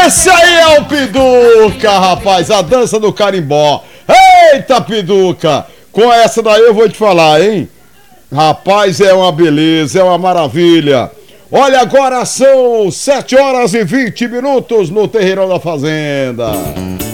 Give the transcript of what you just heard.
Esse aí é o Piduca, rapaz, a dança do carimbó. Eita, Piduca, com essa daí eu vou te falar, hein? Rapaz, é uma beleza, é uma maravilha. Olha, agora são 7 horas e 20 minutos no Terreirão da Fazenda.